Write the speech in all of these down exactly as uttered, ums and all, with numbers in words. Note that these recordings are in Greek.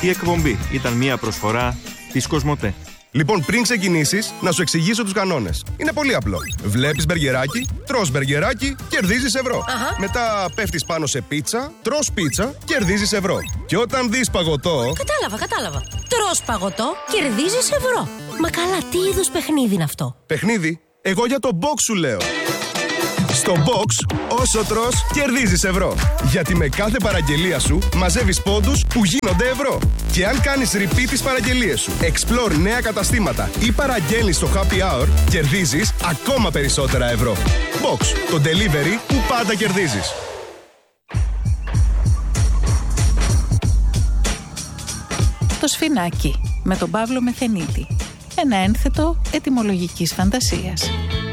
Αυτή η εκπομπή ήταν μια προσφορά της Κοσμοτέ. Λοιπόν, πριν ξεκινήσεις, να σου εξηγήσω τους κανόνες. Είναι πολύ απλό. Βλέπεις μπεργκεράκι, τρως μπεργκεράκι, κερδίζεις ευρώ. Αχα. Μετά πέφτεις πάνω σε πίτσα, τρως πίτσα, κερδίζεις ευρώ. Και όταν δεις παγωτό... Κατάλαβα, κατάλαβα. Τρως παγωτό, κερδίζεις ευρώ. Μα καλά, τι είδους παιχνίδι είναι αυτό? Παιχνίδι? Εγώ για το box σου λέω. Στο box, όσο τρως, κερδίζεις ευρώ. Γιατί με κάθε παραγγελία σου μαζεύεις πόντους που γίνονται ευρώ. Και αν κάνεις repeat τις παραγγελίες σου, explore νέα καταστήματα ή παραγγέλνεις στο happy hour, κερδίζεις ακόμα περισσότερα ευρώ. Box, το delivery που πάντα κερδίζεις. Το Σφινάκι με τον Παύλο Μεθενίτη. Ένα ένθετο ετυμολογικής φαντασίας.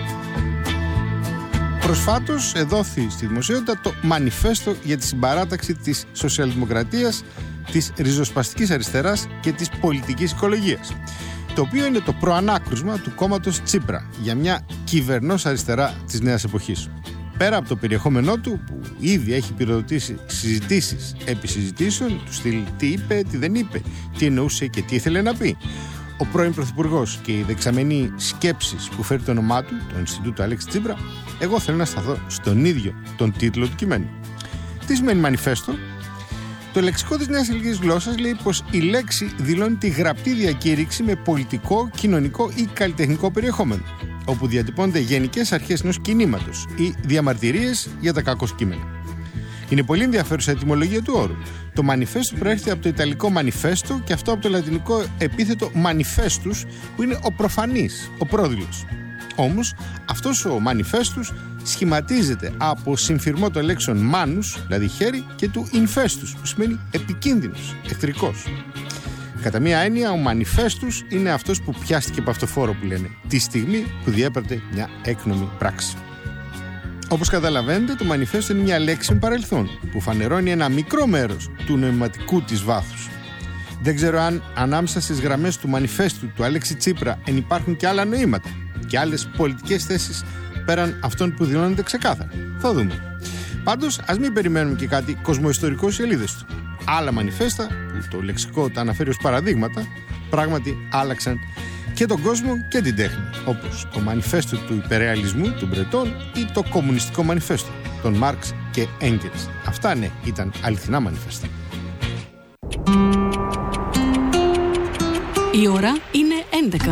Προσφάτως εδόθη στη δημοσιότητα το μανιφέστο για τη συμπαράταξη της σοσιαλδημοκρατίας, της ριζοσπαστικής αριστεράς και της πολιτικής οικολογίας, το οποίο είναι το προανάκρουσμα του κόμματος Τσίπρα για μια κυβερνός αριστερά της νέας εποχής. Πέρα από το περιεχόμενό του, που ήδη έχει πυροδοτήσει συζητήσεις επί συζητήσεων, του στυλ τι είπε, τι δεν είπε, τι εννοούσε και τι ήθελε να πει, ο πρώην Πρωθυπουργός και η δεξαμενή σκέψης που φέρει το όνομά του, το Ινστιτούτο Αλέξη Τσίπρα, εγώ θέλω να σταθώ στον ίδιο τον τίτλο του κειμένου. Τι σημαίνει μανιφέστο? Το λεξικό της νέας ελληνικής γλώσσας λέει πως η λέξη δηλώνει τη γραπτή διακήρυξη με πολιτικό, κοινωνικό ή καλλιτεχνικό περιεχόμενο, όπου διατυπώνται γενικές αρχές ενός κινήματος ή διαμαρτυρίες για τα κακώς κείμενα. Είναι πολύ ενδιαφέρουσα η ετυμολογία του όρου. Το μανιφέστο προέρχεται από το ιταλικό manifesto και αυτό από το λατινικό επίθετο manifestus, που είναι ο προφανής, ο πρόδειλος. Όμως, αυτός ο manifestus σχηματίζεται από συμφυρμό των λέξεων manus, δηλαδή χέρι, και του infestus, που σημαίνει επικίνδυνος, εχθρικός. Κατά μία έννοια, ο manifestus είναι αυτός που πιάστηκε από αυτό φόρο που λένε, τη στιγμή που διέπρατε μια έκνομη πράξη. Όπως καταλαβαίνετε, το μανιφέστο είναι μια λέξη με παρελθόν, που φανερώνει ένα μικρό μέρος του νοηματικού της βάθους. Δεν ξέρω αν ανάμεσα στις γραμμές του μανιφέστου του Αλέξη Τσίπρα ενυπάρχουν και άλλα νοήματα και άλλες πολιτικές θέσεις πέραν αυτών που δηλώνονται ξεκάθαρα. Θα δούμε. Πάντως, ας μην περιμένουμε και κάτι κοσμοϊστορικό στις σελίδες του. Άλλα μανιφέστα, που το λεξικό τα αναφέρει ως παραδείγματα, πράγματι άλλαξαν και τον κόσμο και την τέχνη, όπως το μανιφέστο του υπερρεαλισμού του Μπρετών ή το κομμουνιστικό μανιφέστο των Μάρξ και Έγκελς. Αυτά ναι, ήταν αληθινά μανιφέστα. Η ώρα είναι έντεκα.